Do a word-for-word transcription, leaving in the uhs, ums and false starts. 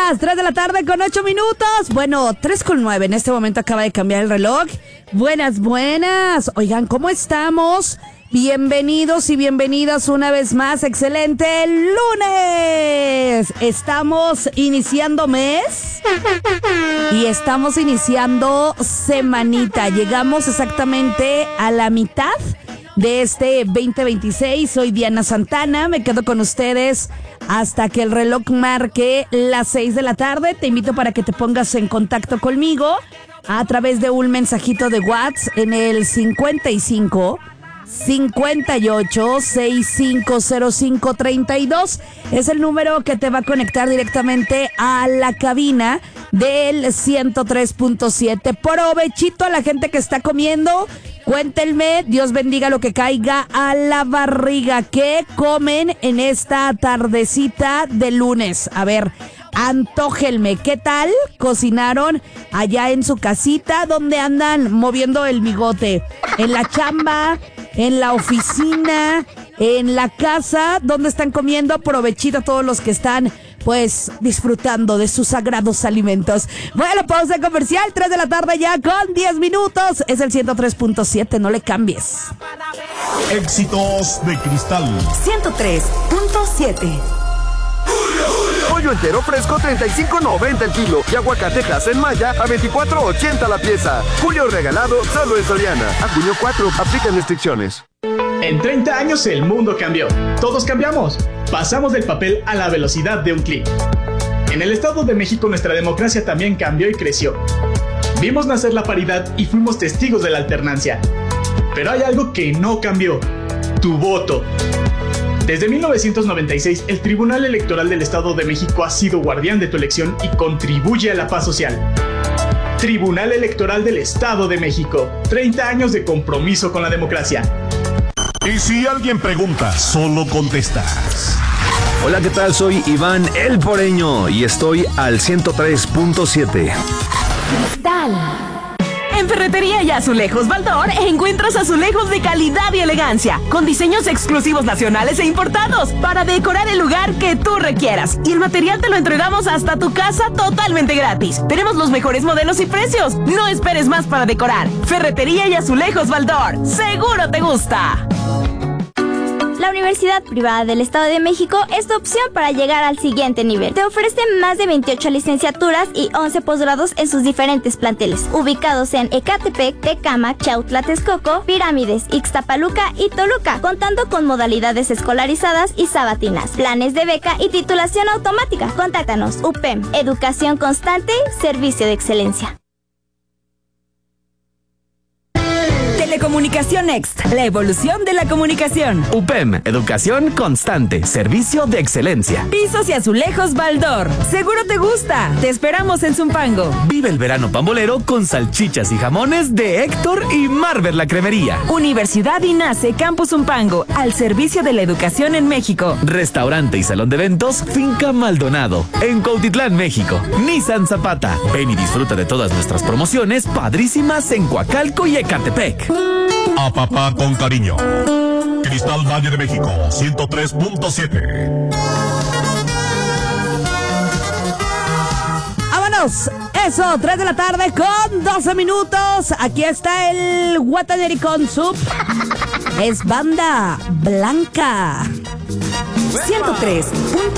días, tres de la tarde con ocho minutos. Bueno, tres con nueve, en este momento acaba de cambiar el reloj. Buenas, buenas. Oigan, ¿cómo estamos? Bienvenidos y bienvenidas una vez más. Excelente lunes. Estamos iniciando mes y estamos iniciando semanita. Llegamos exactamente a la mitad de este veinte veintiséis. Soy Diana Santana, me quedo con ustedes hasta que el reloj marque las seis de la tarde. Te invito para que te pongas en contacto conmigo a través de un mensajito de WhatsApp en el cincuenta y cinco, cincuenta y ocho, sesenta y cinco cero cinco treinta y dos. Es el número que te va a conectar directamente a la cabina del ciento tres punto siete. Provechito a la gente que está comiendo. Cuéntenme, Dios bendiga lo que caiga a la barriga. ¿Qué comen en esta tardecita de lunes? A ver, antójenme, ¿qué tal cocinaron allá en su casita? ¿Dónde andan moviendo el bigote? ¿En la chamba? ¿En la oficina? ¿En la casa? ¿Dónde están comiendo? Provechito a todos los que están pues disfrutando de sus sagrados alimentos. Bueno, pausa comercial, tres de la tarde ya con diez minutos. Es el ciento tres punto siete, no le cambies. Éxitos de Cristal ciento tres punto siete. Pollo entero fresco treinta y cinco noventa el kilo y aguacatejas en Maya a veinticuatro ochenta la pieza. Julio regalado solo en Soriana. A junio cuatro, aplican restricciones. En treinta años el mundo cambió. Todos cambiamos. Pasamos del papel a la velocidad de un clic. En el Estado de México nuestra democracia también cambió y creció. Vimos nacer la paridad y fuimos testigos de la alternancia. Pero hay algo que no cambió: tu voto. Desde mil novecientos noventa y seis, el Tribunal Electoral del Estado de México ha sido guardián de tu elección y contribuye a la paz social. Tribunal Electoral del Estado de México. treinta años de compromiso con la democracia. Y si alguien pregunta, solo contestas. Hola, ¿qué tal? Soy Iván El Poreño y estoy al ciento tres punto siete. Cristal. En Ferretería y Azulejos Baldor encuentras azulejos de calidad y elegancia, con diseños exclusivos nacionales e importados, para decorar el lugar que tú requieras. Y el material te lo entregamos hasta tu casa totalmente gratis. Tenemos los mejores modelos y precios. No esperes más para decorar. Ferretería y Azulejos Baldor. ¡Seguro te gusta! La Universidad Privada del Estado de México es tu opción para llegar al siguiente nivel. Te ofrece más de veintiocho licenciaturas y once posgrados en sus diferentes planteles, ubicados en Ecatepec, Tecámac, Chautla, Texcoco, Pirámides, Ixtapaluca y Toluca, contando con modalidades escolarizadas y sabatinas, planes de beca y titulación automática. Contáctanos. U P E M, Educación Constante, Servicio de Excelencia. Telecomunicación Next, la evolución de la comunicación. U P E M, Educación Constante, Servicio de Excelencia. Pisos y azulejos Baldor. Seguro te gusta. Te esperamos en Zumpango. Vive el verano pambolero con salchichas y jamones de Héctor y Marvel la Cremería. Universidad INACE Campus Zumpango, al servicio de la educación en México. Restaurante y salón de eventos Finca Maldonado, en Cuautitlán, México. Nissan Zapata. Ven y disfruta de todas nuestras promociones padrísimas en Coacalco y Ecatepec. A papá con cariño. Cristal Valle de México, ciento tres punto siete. ¡Vámonos! Eso, tres de la tarde con doce minutos. Aquí está el Guataneri con Sub. Es Banda Blanca. ciento tres punto